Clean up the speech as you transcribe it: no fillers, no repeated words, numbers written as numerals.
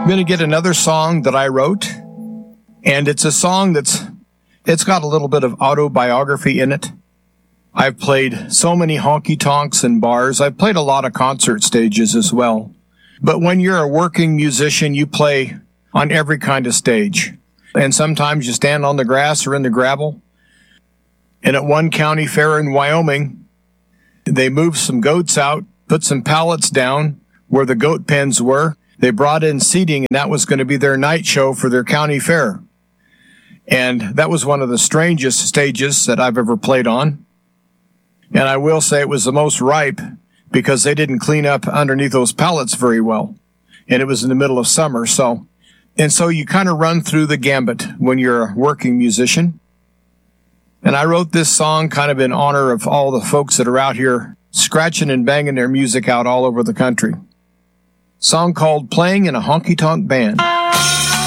going to get another song that I wrote, and it's a song it's got a little bit of autobiography in it. I've played so many honky-tonks and bars. I've played a lot of concert stages as well. But when you're a working musician, you play on every kind of stage. And sometimes you stand on the grass or in the gravel. And at one county fair in Wyoming, they moved some goats out, put some pallets down where the goat pens were. They brought in seating, and that was going to be their night show for their county fair. And that was one of the strangest stages that I've ever played on. And I will say it was the most ripe because they didn't clean up underneath those pallets very well. And it was in the middle of summer. So you kind of run through the gambit when you're a working musician. And I wrote this song kind of in honor of all the folks that are out here scratching and banging their music out all over the country. Song called Playing in a Honky Tonk Band.